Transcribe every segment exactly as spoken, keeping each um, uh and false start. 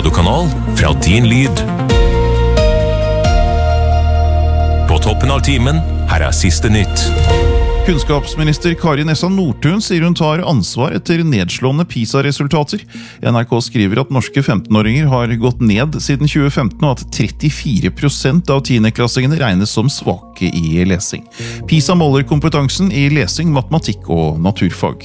radiokanal fra din lyd. På toppen av timen, her er siste nytt. Kunnskapsminister Kari Nessa Nordtun sier hun tar ansvar etter nedslående PISA-resultater. N R K skriver at norske femtenåringer har gått ned siden tjue femten, og at trettifire prosent av tiendeklassingene regnes som svake i lesing. PISA måler kompetansen i lesing, matematikk og naturfag.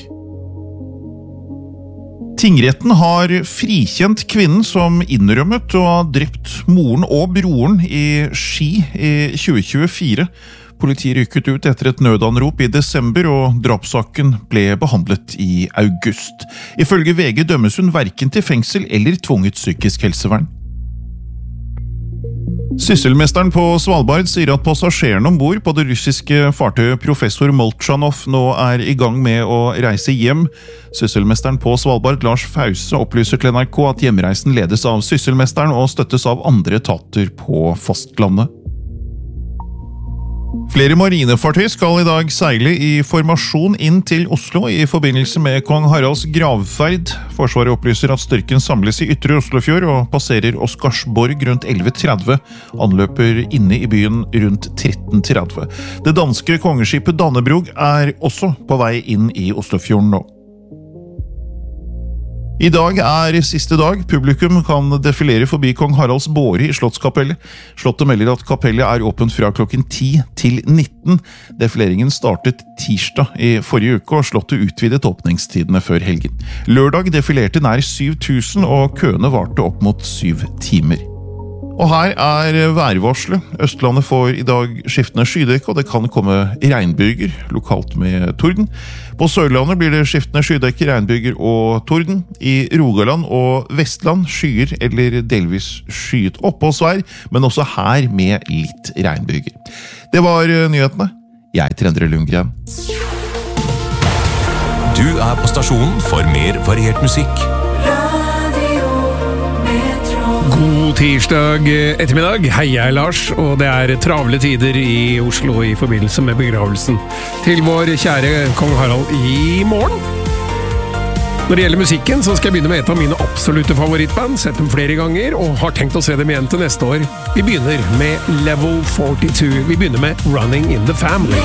Tingretten har frikjent kvinnen som innrømmet å ha drept moren og broren i Ski i tjue tjuefire. Politiet rykket ut etter et nødanrop i desember, og drapssaken ble behandlet i august. Ifølge V G dømmes hun hverken til fengsel eller tvunget psykisk helsevern. Sysselmesteren på Svalbard sier at passasjerene ombord på det russiske fartøyet Professor Molchanov nå er i gang med å reise hjem. Sysselmesteren på Svalbard, Lars Fause, opplyser til N R K at hjemreisen ledes av sysselmesteren og støttes av andre etater på fastlandet. Flere marinefartøy skal i dag seile i formasjon inn til Oslo i forbindelse med Kong Haralds gravferd. Forsvaret opplyser at styrken samles i Ytre Oslofjord og passerer Oscarsborg rundt elleve tretti. Anløper inne i byen rundt tretten tretti. Det danske kongeskipet Dannebrog er også på vei inn i Oslofjorden nå. I dag er siste dag. Publikum kan defilere forbi Kong Haralds båre i Slottskapellet. Slottet melder at kapellet er åpent fra klokken ti til nitten. Defileringen startet tirsdag i forrige uke, og Slottet utvidet åpningstidene før helgen. Lørdag defilerte nær syv tusen, og køene varte opp mot syv timer. Og her er værvarselet. Østlandet får i dag skiftende skydekke, og det kan komme regnbyger, lokalt med torden. På Sørlandet blir det skiftende skydekke, regnbyger og torden. I Rogaland og Vestland skyer eller delvis skyet oppholdsvær, men også her med litt regnbyger. Det var nyhetene. Jeg heter Endre Lundgren. Du er på stasjonen for mer variert musikk. God tirsdag ettermiddag. Hei, jeg er Lars, og det er travle tider i Oslo i forbindelse med begravelsen til vår kjære Kong Harald i morgen. Når det gjelder musikken, så skal jeg begynne med et av mine absolutte favorittband, sett dem flere ganger, og har tenkt å se dem igjen til neste år. Vi begynner med Level førtito. Vi begynner med Running in the Family.